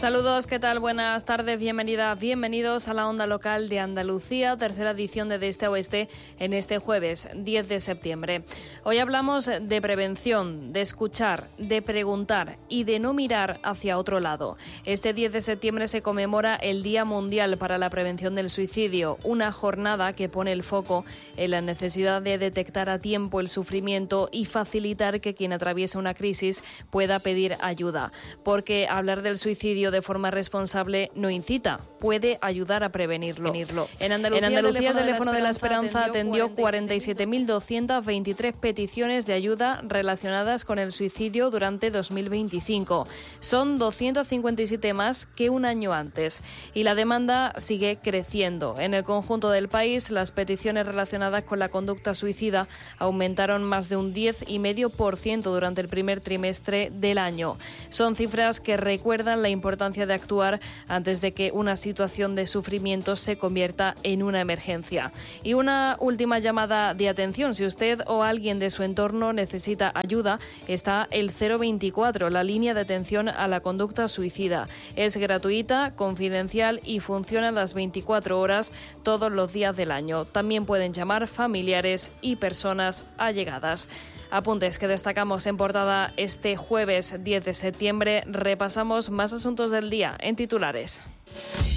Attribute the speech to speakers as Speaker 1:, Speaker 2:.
Speaker 1: Saludos, ¿qué tal? Buenas tardes, bienvenidos a la Onda Local de Andalucía, tercera edición de Este a Oeste en este jueves 10 de septiembre. Hoy hablamos de prevención, de escuchar, de preguntar y de no mirar hacia otro lado. Este 10 de septiembre se conmemora el Día Mundial para la Prevención del Suicidio, una jornada que pone el foco en la necesidad de detectar a tiempo el sufrimiento y facilitar que quien atraviesa una crisis pueda pedir ayuda. Porque hablar del suicidio de forma responsable no incita, puede ayudar a prevenirlo. En Andalucía, el teléfono de la Esperanza atendió 47.223 peticiones de ayuda relacionadas con el suicidio durante 2025. Son 257 más que un año antes. Y la demanda sigue creciendo. En el conjunto del país, las peticiones relacionadas con la conducta suicida aumentaron más de un 10,5% durante el primer trimestre del año. Son cifras que recuerdan la importancia de actuar antes de que una situación de sufrimiento se convierta en una emergencia. Y una última llamada de atención: si usted o alguien de su entorno necesita ayuda, está el 024, la línea de atención a la conducta suicida. Es gratuita, confidencial y funciona las 24 horas todos los días del año. También pueden llamar familiares y personas allegadas. Apuntes que destacamos en portada este jueves 10 de septiembre. Repasamos más asuntos del día en titulares.